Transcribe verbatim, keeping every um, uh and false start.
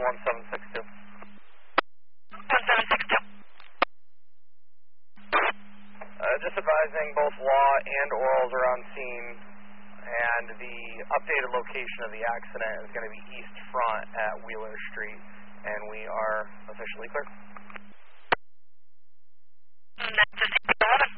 one seven six two. one seven six two. Uh, just advising both law and orals are on scene, and the updated location of the accident is going to be east front at Wheeler Street, and we are officially clear. That's a six eleven.